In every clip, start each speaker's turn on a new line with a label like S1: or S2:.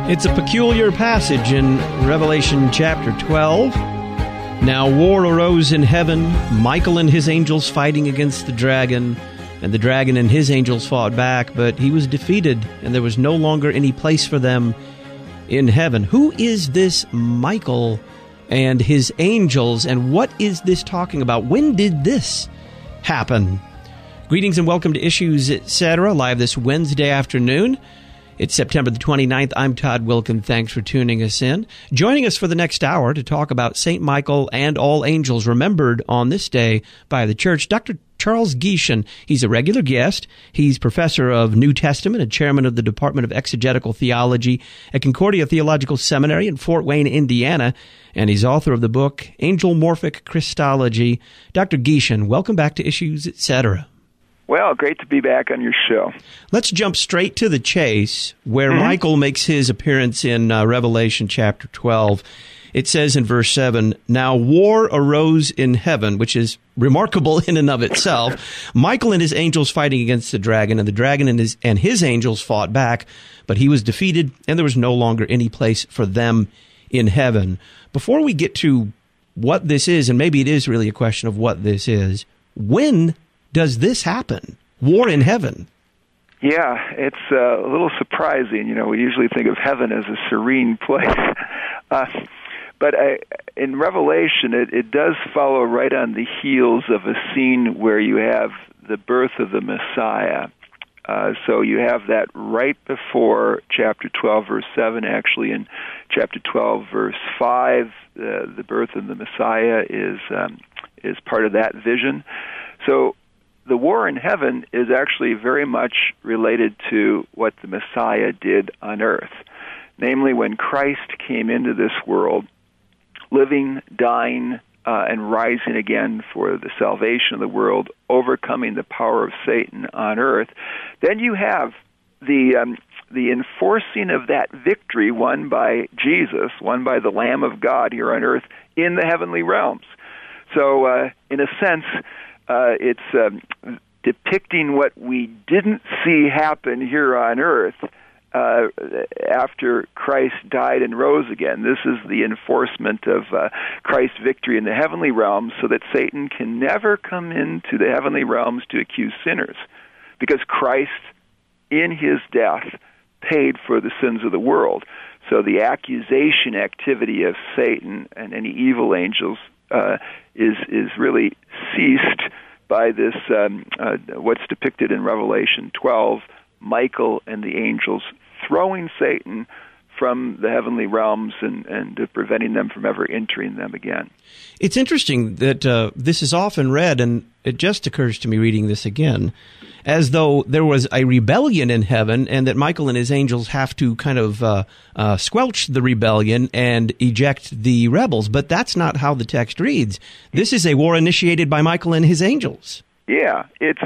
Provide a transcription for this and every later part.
S1: It's a peculiar passage in Revelation chapter 12. Now war arose in heaven, Michael and his angels fighting against the dragon, and the dragon and his angels fought back, but he was defeated, and there was no longer any place for them in heaven. Who is this Michael and his angels, and what is this talking about? When did this happen? Greetings and welcome to Issues, Etc., live this Wednesday afternoon. It's September the 29th. I'm Todd Wilkin. Thanks for tuning us in. Joining us for the next hour to talk about St. Michael and all angels remembered on this day by the Church, Dr. Charles Gieshen. He's a regular guest. He's professor of New Testament and chairman of the Department of Exegetical Theology at Concordia Theological Seminary in Fort Wayne, Indiana, and he's author of the book Angelomorphic Christology. Dr. Gieshen, welcome back to Issues, Etc.
S2: Well, great to be back on your show.
S1: Let's jump straight to the chase, where Michael makes his appearance in Revelation chapter 12. It says in verse 7, "Now war arose in heaven," which is remarkable in and of itself. "Michael and his angels fighting against the dragon, and the dragon and his angels fought back, but he was defeated, and there was no longer any place for them in heaven." Before we get to what this is, and maybe it is really a question of what this is, when does this happen? War in heaven.
S2: Yeah, it's a little surprising. You know, we usually think of heaven as a serene place. But in Revelation, it does follow right on the heels of a scene where you have the birth of the Messiah. So you have that right before chapter 12, verse 7. Actually, in chapter 12, verse 5, the birth of the Messiah is part of that vision. So the war in heaven is actually very much related to what the Messiah did on earth. Namely, when Christ came into this world, living, dying, and rising again for the salvation of the world, overcoming the power of Satan on earth, then you have the enforcing of that victory won by Jesus, won by the Lamb of God here on earth in the heavenly realms. So, in a sense, it's depicting what we didn't see happen here on earth after Christ died and rose again. This is the enforcement of Christ's victory in the heavenly realms so that Satan can never come into the heavenly realms to accuse sinners, because Christ, in his death, paid for the sins of the world. So the accusation activity of Satan and any evil angels is really ceased by this, what's depicted in Revelation 12, Michael and the angels throwing Satan from the heavenly realms and preventing them from ever entering them again.
S1: It's interesting that this is often read, and it just occurs to me reading this again, as though there was a rebellion in heaven and that Michael and his angels have to kind of squelch the rebellion and eject the rebels. But that's not how the text reads. This is a war initiated by Michael and his angels.
S2: Yeah, it's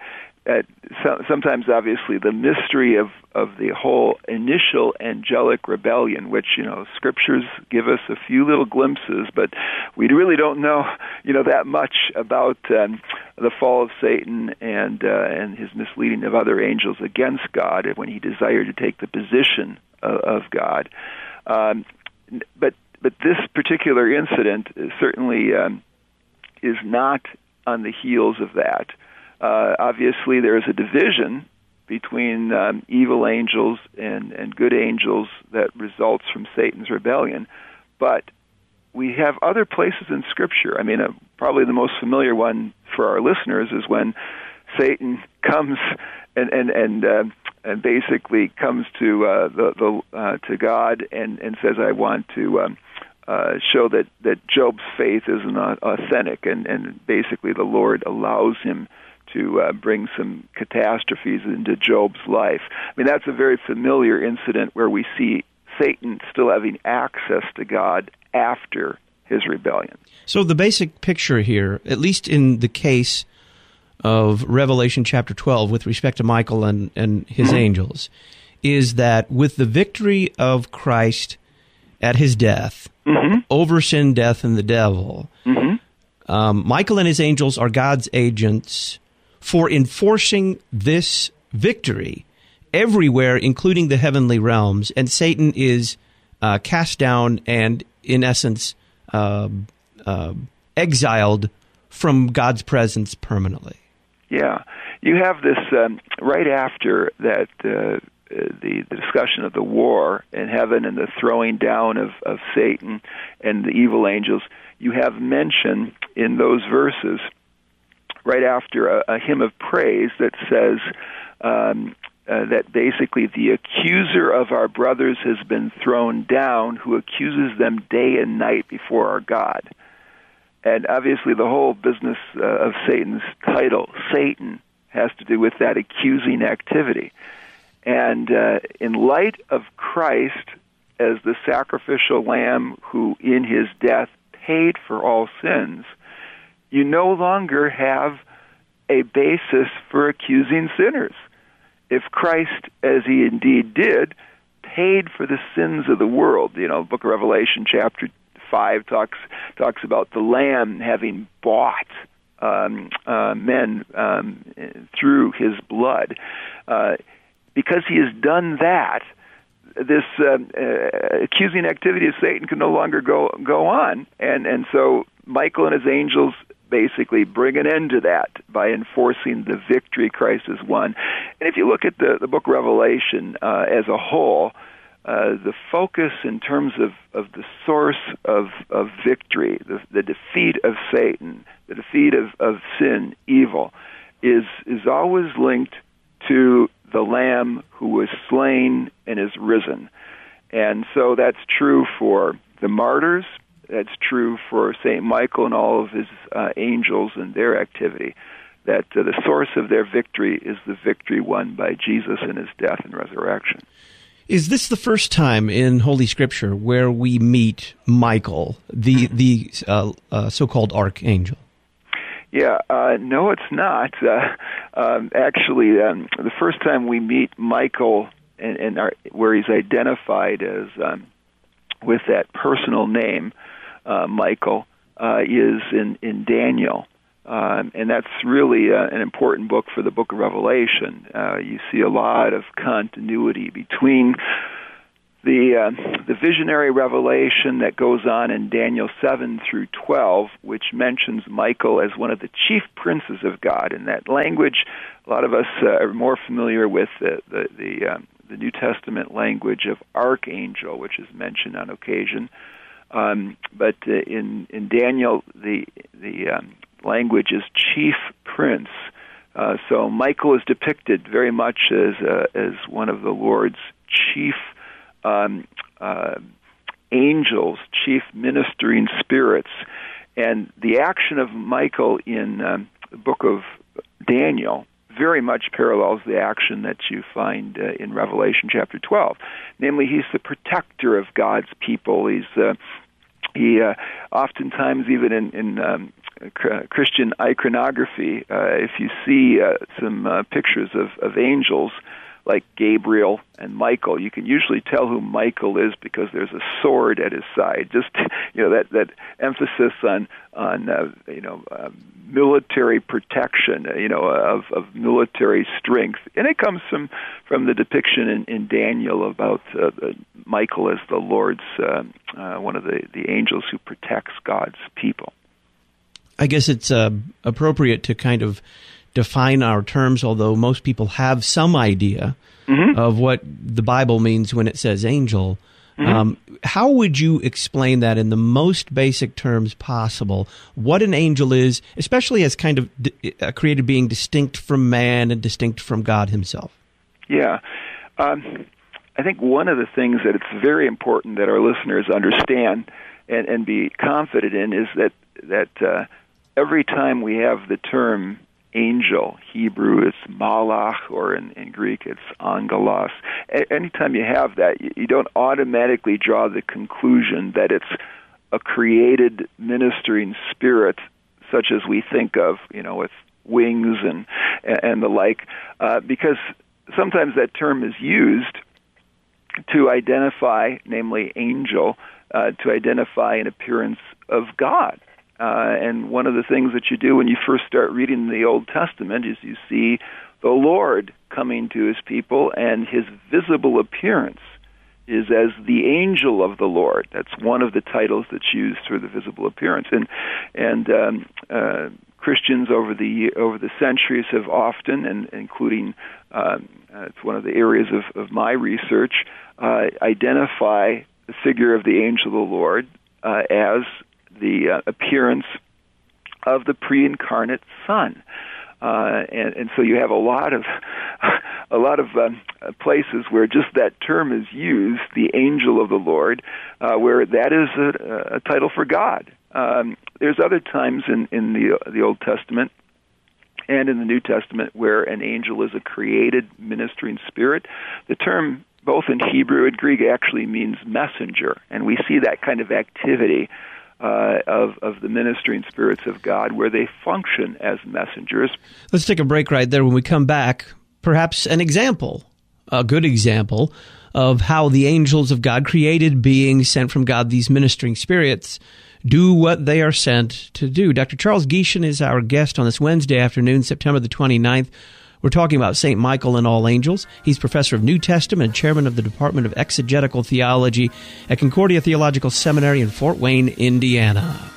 S2: sometimes, obviously, the mystery of the whole initial angelic rebellion, which, scriptures give us a few little glimpses, but we really don't know, that much about the fall of Satan and his misleading of other angels against God when he desired to take the position of God. But this particular incident certainly is not on the heels of that. Obviously, there is a division between evil angels and good angels that results from Satan's rebellion. But we have other places in Scripture. I mean, probably the most familiar one for our listeners is when Satan comes and basically comes to God and says, "I want to show that Job's faith isn't authentic," and basically the Lord allows him to bring some catastrophes into Job's life. I mean, that's a very familiar incident where we see Satan still having access to God after his rebellion.
S1: So the basic picture here, at least in the case of Revelation chapter 12 with respect to Michael and his angels, is that with the victory of Christ at his death over sin, death, and the devil, Michael and his angels are God's agents for enforcing this victory everywhere, including the heavenly realms, and Satan is cast down and, in essence, exiled from God's presence permanently.
S2: Yeah. You have this right after that, the discussion of the war in heaven and the throwing down of Satan and the evil angels. You have mention in those verses right after a hymn of praise that says that basically the accuser of our brothers has been thrown down, who accuses them day and night before our God. And obviously the whole business of Satan's title, Satan, has to do with that accusing activity. And in light of Christ as the sacrificial lamb who in his death paid for all sins, you no longer have a basis for accusing sinners. If Christ, as he indeed did, paid for the sins of the world, the book of Revelation chapter 5 talks about the Lamb having bought men through his blood. Because he has done that, this accusing activity of Satan can no longer go on. And so Michael and his angels basically bring an end to that by enforcing the victory Christ has won. And if you look at the book of Revelation as a whole, the focus in terms of the source of victory, the defeat of Satan, the defeat of sin, evil, is always linked to the Lamb who was slain and is risen. And so that's true for the martyrs. That's true for St. Michael and all of his angels and their activity, that the source of their victory is the victory won by Jesus in his death and resurrection.
S1: Is this the first time in Holy Scripture where we meet Michael, the so-called archangel?
S2: Yeah, no, it's not. Actually, the first time we meet Michael, and where he's identified as with that personal name, Michael, is in Daniel. And that's really an important book for the book of Revelation. You see a lot of continuity between the visionary revelation that goes on in Daniel 7 through 12, which mentions Michael as one of the chief princes of God. In that language, a lot of us are more familiar with the New Testament language of archangel, which is mentioned on occasion. But in Daniel, the language is chief prince. So Michael is depicted very much as one of the Lord's chief angels, chief ministering spirits. And the action of Michael in the book of Daniel very much parallels the action that you find in Revelation chapter 12. Namely, he's the protector of God's people. He oftentimes, even in Christian iconography, if you see some pictures of angels like Gabriel and Michael, you can usually tell who Michael is because there's a sword at his side. Just that emphasis on military protection, of military strength, and it comes from the depiction in Daniel about Michael as the Lord's one of the angels who protects God's people.
S1: I guess it's appropriate to kind of define our terms, although most people have some idea of what the Bible means when it says angel. How would you explain that in the most basic terms possible, what an angel is, especially as kind of a created being distinct from man and distinct from God himself? Yeah.
S2: I think one of the things that it's very important that our listeners understand and be confident in is that every time we have the term angel, Hebrew it's malach, or in Greek it's angelos. Anytime you have that, you don't automatically draw the conclusion that it's a created ministering spirit, such as we think of, with wings and the like, because sometimes that term is used to identify, namely angel, to identify an appearance of God. And one of the things that you do when you first start reading the Old Testament is you see the Lord coming to his people, and his visible appearance is as the angel of the Lord. That's one of the titles that's used for the visible appearance. And Christians over the centuries have often, and including it's one of the areas of my research, identify the figure of the angel of the Lord as the appearance of the pre-incarnate Son. And so you have a lot of places where just that term is used, the angel of the Lord, where that is a title for God. There's other times in the Old Testament and in the New Testament where an angel is a created ministering spirit. The term, both in Hebrew and Greek, actually means messenger, and we see that kind of activity of the ministering spirits of God, where they function as messengers.
S1: Let's take a break right there. When we come back, perhaps a good example of how the angels of God, created beings sent from God, these ministering spirits, do what they are sent to do. Dr. Charles Gieshen is our guest on this Wednesday afternoon, September the 29th. We're talking about St. Michael and all angels. He's professor of New Testament and chairman of the Department of Exegetical Theology at Concordia Theological Seminary in Fort Wayne, Indiana.